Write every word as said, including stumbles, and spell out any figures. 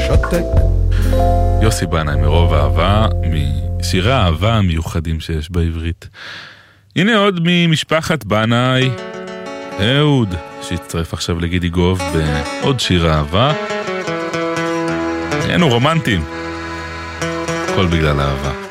שותק. יוסי בנאי מרוב אהבה, משירי האהבה המיוחדים שיש בעברית. הנה עוד ממשפחת בנאי, אהוד, שהצטרף עכשיו לגידי גוב בעוד שיר אהבה. היינו רומנטיים, הכל בגלל אהבה.